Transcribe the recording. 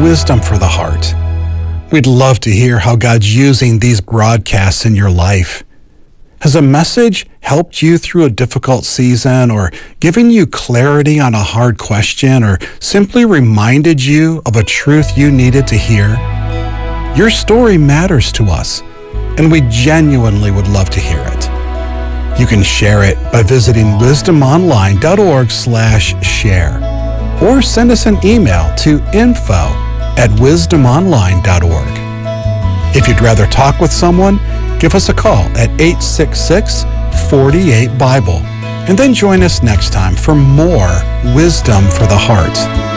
Wisdom for the Heart. We'd love to hear how God's using these broadcasts in your life. Has a message helped you through a difficult season, or given you clarity on a hard question, or simply reminded you of a truth you needed to hear? Your story matters to us, and we genuinely would love to hear it. You can share it by visiting wisdomonline.org/share, or send us an email to info@wisdomonline.org. If you'd rather talk with someone, give us a call at 866-48-BIBLE, and then join us next time for more Wisdom for the Heart.